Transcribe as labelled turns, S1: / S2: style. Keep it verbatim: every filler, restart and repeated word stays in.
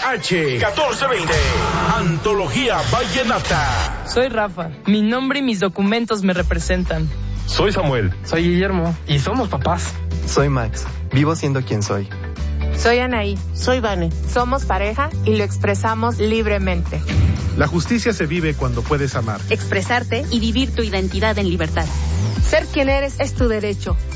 S1: H catorce veinte. Antología Vallenata.
S2: Soy Rafa. Mi nombre y mis documentos me representan.
S3: Soy Samuel.
S4: Soy Guillermo. Y somos papás.
S5: Soy Max. Vivo siendo quien soy.
S6: Soy Anaí.
S7: Soy Vane.
S6: Somos pareja y lo expresamos libremente.
S8: La justicia se vive cuando puedes amar,
S9: expresarte y vivir tu identidad en libertad.
S6: Ser quien eres es tu derecho.